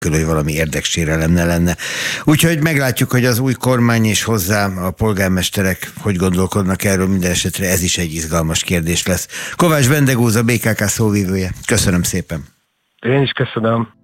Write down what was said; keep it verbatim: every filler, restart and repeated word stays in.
hogy valami érdeksérelem ne lenne. Úgyhogy meglátjuk, hogy az új kormány és hozzá a polgármesterek hogy gondolkodnak erről, minden esetre ez is egy izgalmas kérdés lesz. Kovács Bendegúz, a bé ká ká szóvivője. Köszönöm szépen. Én is köszönöm.